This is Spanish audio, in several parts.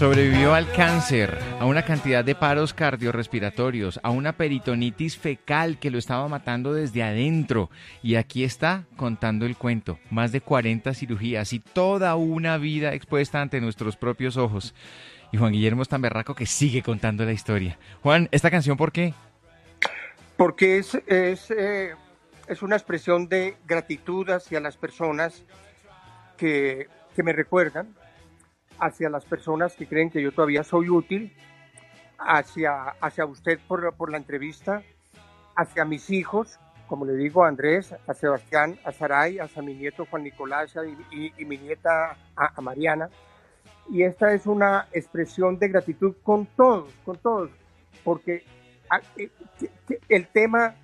Sobrevivió al cáncer, a una cantidad de paros cardiorrespiratorios, a una peritonitis fecal que lo estaba matando desde adentro. Y aquí está contando el cuento. Más de 40 cirugías y toda una vida expuesta ante nuestros propios ojos. Y Juan Guillermo es tan berraco que sigue contando la historia. Juan, ¿esta canción por qué? Porque es una expresión de gratitud hacia las personas que me recuerdan, hacia las personas que creen que yo todavía soy útil, hacia usted por la entrevista, hacia mis hijos, como le digo, a Andrés, a Sebastián, a Saray, hacia mi nieto Juan Nicolás y mi nieta a Mariana. Y esta es una expresión de gratitud con todos, porque el tema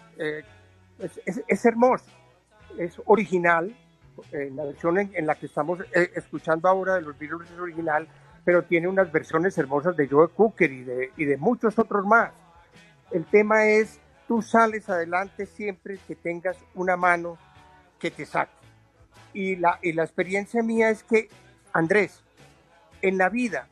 es hermoso, es original. La versión en la que estamos escuchando ahora de los Beatles es original, pero tiene unas versiones hermosas de Joe Cocker y de muchos otros más. El tema es, tú sales adelante siempre que tengas una mano que te saque. Y la experiencia mía es que, Andrés, en la vida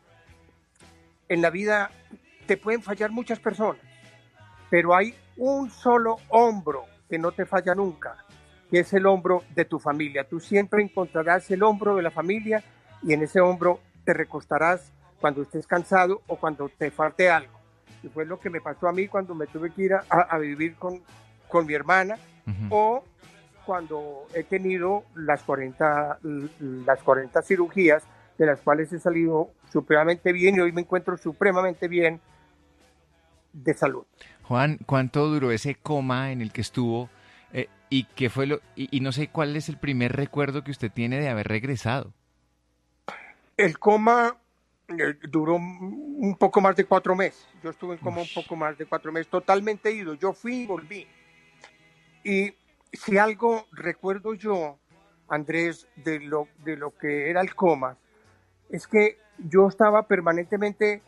te pueden fallar muchas personas, pero hay un solo hombro que no te falla nunca, que es el hombro de tu familia. Tú siempre encontrarás el hombro de la familia y en ese hombro te recostarás cuando estés cansado o cuando te falte algo. Y fue lo que me pasó a mí cuando me tuve que ir a vivir con mi hermana, o cuando he tenido las 40 cirugías, de las cuales he salido supremamente bien y hoy me encuentro supremamente bien de salud. Juan, ¿cuánto duró ese coma en el que estuvo? ¿Y qué fue y no sé cuál es el primer recuerdo que usted tiene de haber regresado? El coma duró un poco más de 4 meses. Yo estuve en coma un poco más de 4 meses, totalmente ido. Yo fui y volví. Y si algo recuerdo yo, Andrés, de lo que era el coma, es que yo estaba permanentemente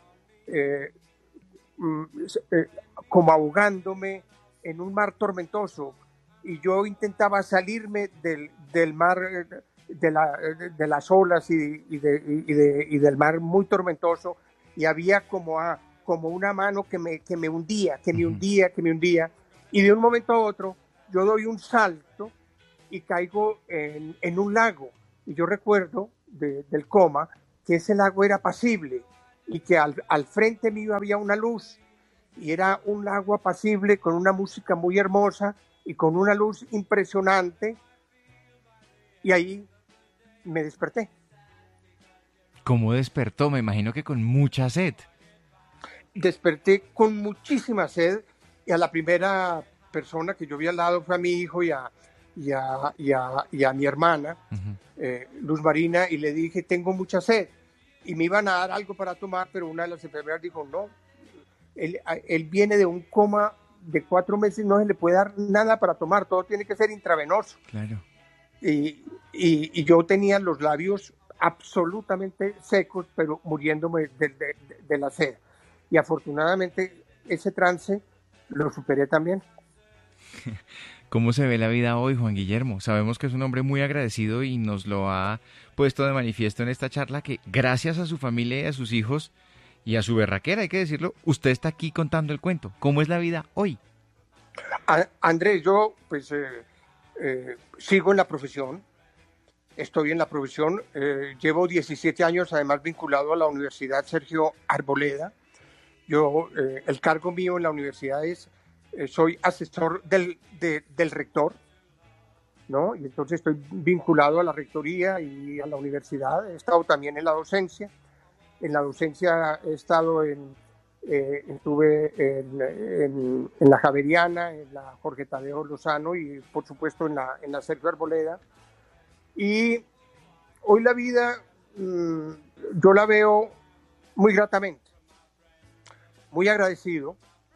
como ahogándome en un mar tormentoso. Y yo intentaba salirme del mar, de las olas y del mar muy tormentoso, y había como una mano que me hundía, y de un momento a otro yo doy un salto y caigo en un lago. Y yo recuerdo del coma que ese lago era apacible y que al frente mío había una luz, y era un lago apacible con una música muy hermosa y con una luz impresionante, y ahí me desperté. ¿Cómo despertó? Me imagino que con mucha sed. Desperté con muchísima sed, y a la primera persona que yo vi al lado fue a mi hijo y a mi hermana, Luz Marina, y le dije, tengo mucha sed, y me iban a dar algo para tomar, pero una de las enfermeras dijo, no, él viene de un coma de 4 meses, no se le puede dar nada para tomar, todo tiene que ser intravenoso. Claro. Y yo tenía los labios absolutamente secos, pero muriéndome de la sed. Y afortunadamente ese trance lo superé también. ¿Cómo se ve la vida hoy, Juan Guillermo? Sabemos que es un hombre muy agradecido y nos lo ha puesto de manifiesto en esta charla, que gracias a su familia y a sus hijos y a su berraquera, hay que decirlo, usted está aquí contando el cuento. ¿Cómo es la vida hoy? Andrés, yo pues sigo en la profesión, estoy en la profesión, llevo 17 años además vinculado a la Universidad Sergio Arboleda. Yo, el cargo mío en la universidad es, soy asesor del rector, ¿no? Y entonces estoy vinculado a la rectoría y a la universidad. He estado también en la docencia. En la docencia he estado estuve en la Javeriana, en la Jorge Tadeo Lozano y por supuesto en la Sergio Arboleda. Y hoy la vida yo la veo muy gratamente, muy agradecido.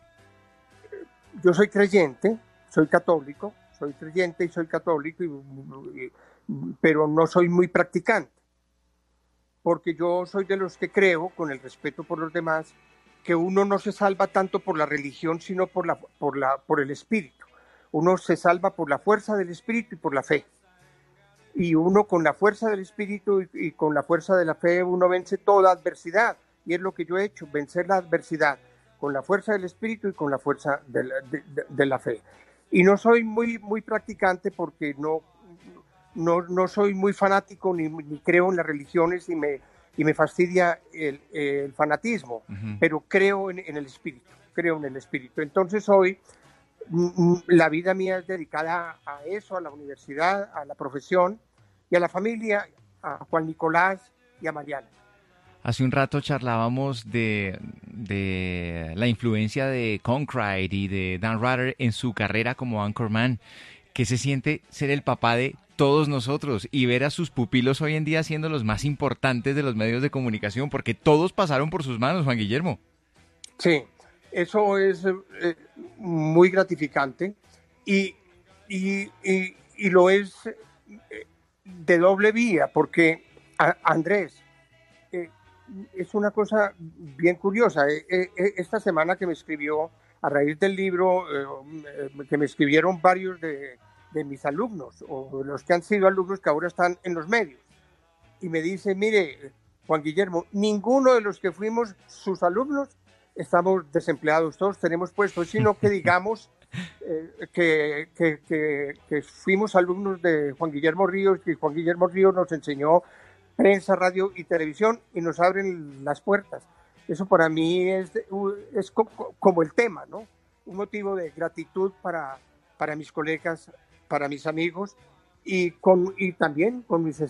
Yo soy creyente, soy católico, soy creyente y soy católico, pero no soy muy practicante, porque yo soy de los que creo, con el respeto por los demás, que uno no se salva tanto por la religión, sino por el espíritu. Uno se salva por la fuerza del espíritu y por la fe. y uno con la fuerza del espíritu y con la fuerza de la fe uno vence toda adversidad, y es lo que yo he hecho, vencer la adversidad con la fuerza del espíritu y con la fuerza de la fe. Y no soy muy practicante porque no soy muy fanático ni creo en las religiones y me fastidia el fanatismo, pero creo en el espíritu. Entonces hoy la vida mía es dedicada a eso, a la universidad, a la profesión y a la familia, a Juan Nicolás y a Mariana. Hace un rato charlábamos de la influencia de Concrete y de Dan Rather en su carrera como anchorman. ¿Qué se siente ser el papá de todos nosotros y ver a sus pupilos hoy en día siendo los más importantes de los medios de comunicación? Porque todos pasaron por sus manos, Juan Guillermo. Sí, eso es muy gratificante y lo es de doble vía, porque Andrés, es una cosa bien curiosa. Esta semana que me escribió, a raíz del libro, que me escribieron varios de mis alumnos, o los que han sido alumnos que ahora están en los medios, y me dice, mire, Juan Guillermo, ninguno de los que fuimos sus alumnos estamos desempleados, todos tenemos puestos, sino que digamos que fuimos alumnos de Juan Guillermo Ríos, y Juan Guillermo Ríos nos enseñó prensa, radio y televisión y nos abren las puertas. Eso para mí es como el tema, ¿no? Un motivo de gratitud para mis colegas, para mis amigos y también con mis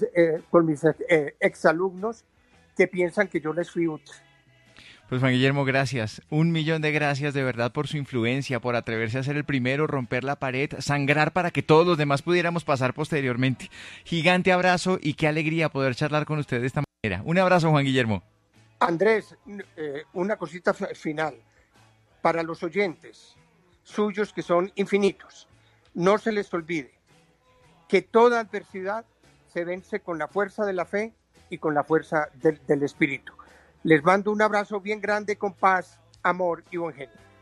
exalumnos que piensan que yo les fui útil. Pues Juan Guillermo, gracias. 1.000.000 de gracias de verdad por su influencia, por atreverse a ser el primero, romper la pared, sangrar para que todos los demás pudiéramos pasar posteriormente. Gigante abrazo y qué alegría poder charlar con usted de esta manera. Un abrazo, Juan Guillermo. Andrés, una cosita final. Para los oyentes suyos que son infinitos, no se les olvide que toda adversidad se vence con la fuerza de la fe y con la fuerza del espíritu. Les mando un abrazo bien grande con paz, amor y buen genio.